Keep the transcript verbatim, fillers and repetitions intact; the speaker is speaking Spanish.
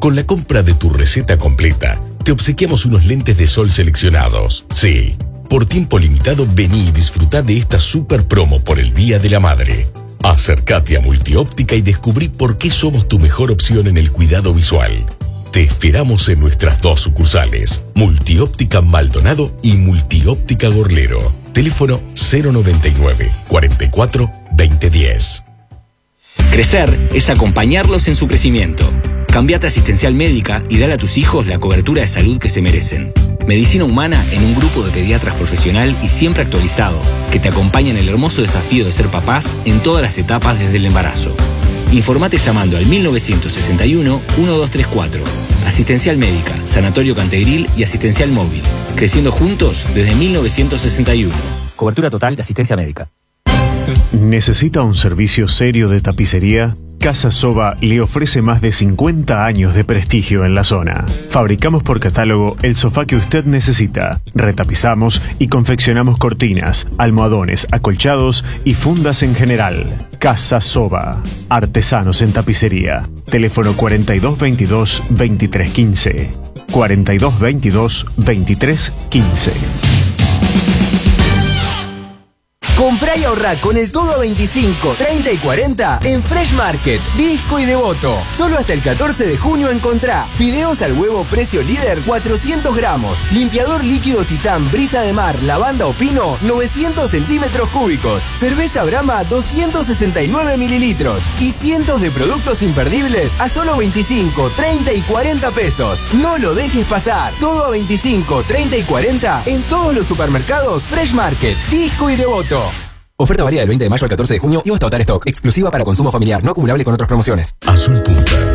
Con la compra de tu receta completa, te obsequiamos unos lentes de sol seleccionados. Sí, por tiempo limitado vení y disfrutá de esta super promo por el Día de la Madre. Acércate a Multióptica y descubrí por qué somos tu mejor opción en el cuidado visual. Te esperamos en nuestras dos sucursales, Multióptica Maldonado y Multióptica Gorlero. Teléfono cero noventa y nueve, cuarenta y cuatro, veinte diez. Crecer es acompañarlos en su crecimiento. Cambiate a Asistencial Médica y dale a tus hijos la cobertura de salud que se merecen. Medicina humana en un grupo de pediatras profesional y siempre actualizado, que te acompaña en el hermoso desafío de ser papás en todas las etapas desde el embarazo. Informate llamando al mil novecientos sesenta y uno, doce treinta y cuatro. Asistencial Médica, Sanatorio Cantegril y Asistencial Móvil. Creciendo juntos desde mil novecientos sesenta y uno. Cobertura total de asistencia médica. ¿Necesita un servicio serio de tapicería? Casa Soba le ofrece más de cincuenta años de prestigio en la zona. Fabricamos por catálogo el sofá que usted necesita. Retapizamos y confeccionamos cortinas, almohadones, acolchados y fundas en general. Casa Soba. Artesanos en tapicería. Teléfono cuarenta y dos veintidós, veintitrés quince. cuarenta y dos veintidós, veintitrés quince. Comprá y ahorrá con el todo a veinticinco, treinta y cuarenta en Fresh Market, Disco y Devoto. Solo hasta el catorce de junio encontrá fideos al huevo precio líder cuatrocientos gramos, limpiador líquido Titán Brisa de Mar, Lavanda o Pino novecientos centímetros cúbicos, cerveza Brahma doscientos sesenta y nueve mililitros y cientos de productos imperdibles a solo veinticinco, treinta y cuarenta pesos. No lo dejes pasar. Todo a veinticinco, treinta y cuarenta en todos los supermercados Fresh Market, Disco y Devoto. Oferta varía del veinte de mayo al catorce de junio y hasta agotar stock. Exclusiva para consumo familiar, no acumulable con otras promociones. Azul Punta.